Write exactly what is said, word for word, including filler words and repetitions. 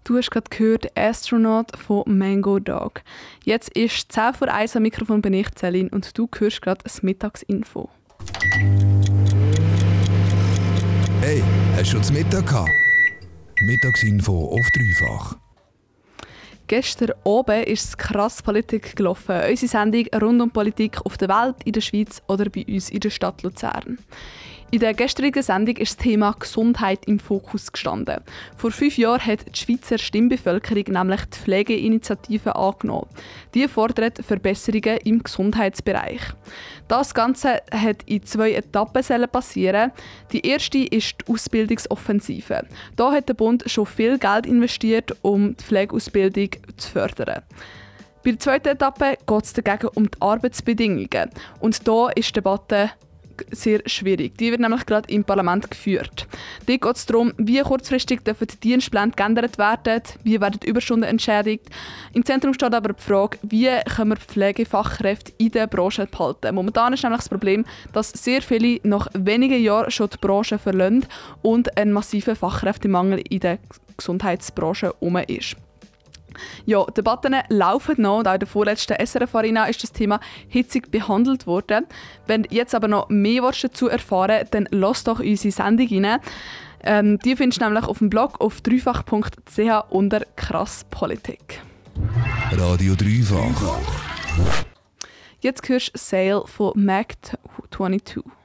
Du hast gerade gehört «Astronaut» von Mango Dog. Jetzt ist zehn vor eins am Mikrofon, bin ich, Celine, und du hörst gerade das Mittagsinfo. Hey, hast du schon zu Mittag gehabt? Mittagsinfo auf dreifach. Gestern oben ist es krass Politik gelaufen. Unsere Sendung rund um Politik auf der Welt, in der Schweiz oder bei uns in der Stadt Luzern. In der gestrigen Sendung ist das Thema Gesundheit im Fokus gestanden. Vor fünf Jahren hat die Schweizer Stimmbevölkerung nämlich die Pflegeinitiative angenommen. Die fordert Verbesserungen im Gesundheitsbereich. Das Ganze hat in zwei Etappen passieren. Die erste ist die Ausbildungsoffensive. Da hat der Bund schon viel Geld investiert, um die Pflegeausbildung zu fördern. Bei der zweiten Etappe geht es dagegen um die Arbeitsbedingungen. Und da ist die Debatte sehr schwierig. Die wird nämlich gerade im Parlament geführt. Dort geht es darum, wie kurzfristig dürfen die Dienstpläne geändert werden, wie werden die Überstunden entschädigt. Im Zentrum steht aber die Frage, wie können wir Pflegefachkräfte in der Branche behalten. Momentan ist nämlich das Problem, dass sehr viele nach wenigen Jahren schon die Branche verlassen und ein massiver Fachkräftemangel in der Gesundheitsbranche herum ist. Ja, die Debatten laufen noch und auch in der vorletzten S R F-Arena ist das Thema hitzig behandelt worden. Wenn du jetzt aber noch mehr dazu erfahren willst, dann lass doch unsere Sendung rein. Ähm, die findest du nämlich auf dem Blog auf dreifach punkt c h unter «Krasspolitik». Radio Dreifach. Jetzt hörst du «Sail» von Mac zweiundzwanzig.